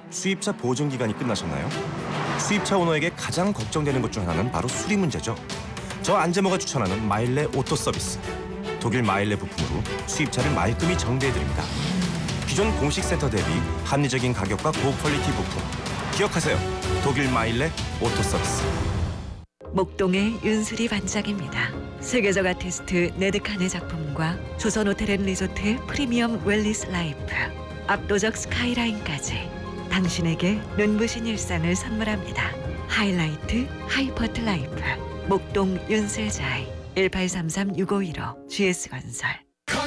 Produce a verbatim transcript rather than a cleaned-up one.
수입차 보증 기간이 끝나셨나요? 수입차 오너에게 가장 걱정되는 것 중 하나는 바로 수리 문제죠. 저 안재모가 추천하는 마일레 오토 서비스. 독일 마일레 부품으로 수입차를 말끔히 정비해드립니다. 기존 공식 센터 대비 합리적인 가격과 고퀄리티 부품. 기억하세요. 독일 마일레 오토 서비스. 목동의 윤수리 반장입니다. 세계적 아티스트 네드칸의 작품과 조선 호텔 앤 리조트 프리미엄 웰리스 라이프, 압도적 스카이라인까지 당신에게 눈부신 일상을 선물합니다. 하이라이트 하이퍼트 라이프 목동 윤슬자이 일팔삼삼 육오일오 지에스건설.